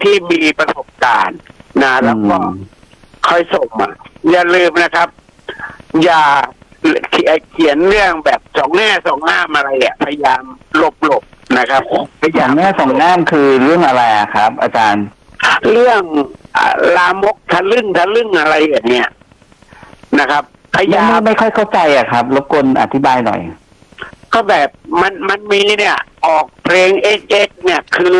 ที่มีประสบการณ์นะแล้วก็ค่อยส่งมาอย่าลืมนะครับ อย่าเขียนเรื่องแบบสองแง่สองง่ามอะไรอ่ะพยายามหลบนะครับพยายามแง่สองง่ามคือเรื่องอะไรครับ อาจารย์เรื่องลามกทะลึ่งอะไรอย่างเงี้ยนะครับพยายามไม่ค่อยเข้าใจครับรบกวนอธิบายหน่อยก็แบบมันมีเนี่ยออกเพลง XX เนี่ยคือ